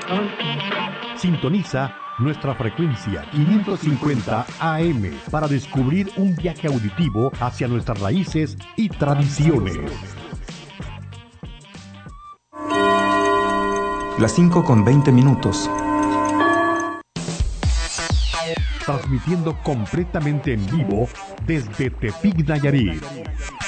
Sintoniza nuestra frecuencia 550 AM para descubrir un viaje auditivo hacia nuestras raíces y tradiciones. Las 5:20. Transmitiendo completamente en vivo desde Tepic, Nayarit.